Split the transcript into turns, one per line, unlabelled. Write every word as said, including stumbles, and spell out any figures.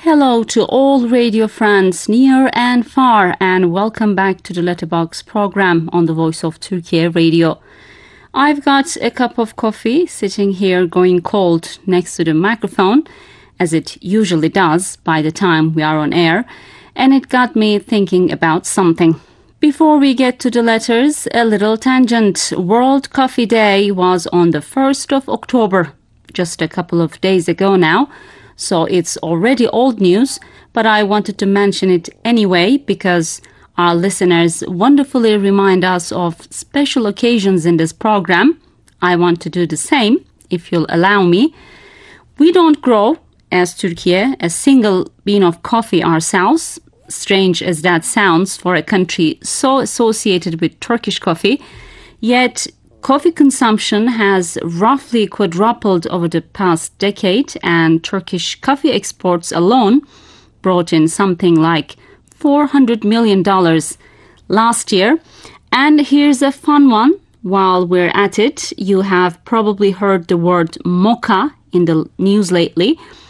Hello to all radio friends near and far, and welcome back to the Letterbox program on the Voice of Turkey Radio. I've got a cup of coffee sitting here going cold next to the microphone, as it usually does by the time we are on air, and it got me thinking about something. Before we get to the letters, a little tangent. World Coffee Day was on the first of October, just a couple of days ago now. So it's already old news, but I wanted to mention it anyway because our listeners wonderfully remind us of special occasions in this program. I want to do the same, if you'll allow me. We don't grow, as Turkey, a single bean of coffee ourselves, strange as that sounds for a country so associated with Turkish coffee, yet coffee consumption has roughly quadrupled over the past decade, and Turkish coffee exports alone brought in something like four hundred million dollars last year. And here's a fun one. While we're at it, you have probably heard the word mocha in the news lately.